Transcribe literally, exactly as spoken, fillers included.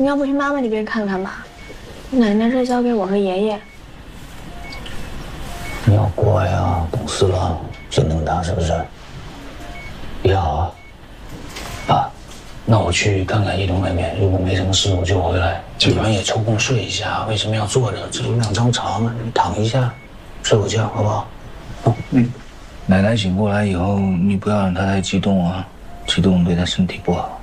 你要不去妈妈那边看看吧？奶奶这交给我和爷爷。 你要乖呀，懂事了，心疼他是不是？也好啊。爸，那我去看看一东妹妹，如果没什么事我就回来。你们也抽空睡一下，为什么要坐着？这有两张床呢，你躺一下，睡会觉，好不好？嗯嗯。奶奶醒过来以后，你不要让她太激动啊，激动对她身体不好。